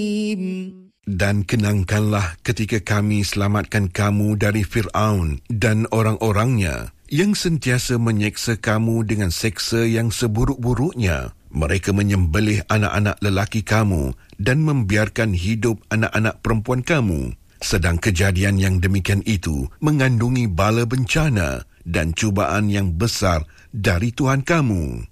Dan kenangkanlah ketika kami selamatkan kamu dari Fir'aun dan orang-orangnya yang sentiasa menyeksa kamu dengan seksa yang seburuk-buruknya. Mereka menyembelih anak-anak lelaki kamu dan membiarkan hidup anak-anak perempuan kamu. Sedang kejadian yang demikian itu mengandungi bala bencana dan cubaan yang besar dari Tuhan kamu.